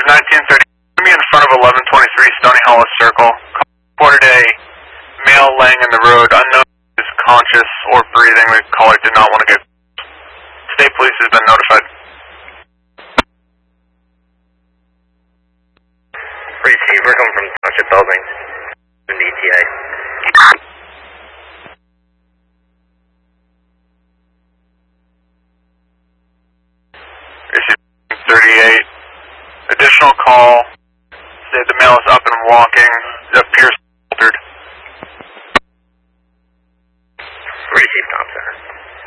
1930. Be in front of 1123 Stony Hollow Circle. Reported a male laying in the road, unknown if is conscious or breathing. The caller did not want to get. State police has been notified. Pretty Chief, we're coming from Township Building. In the ETA. Issue 38. Additional call. Say the male is up and walking. It appears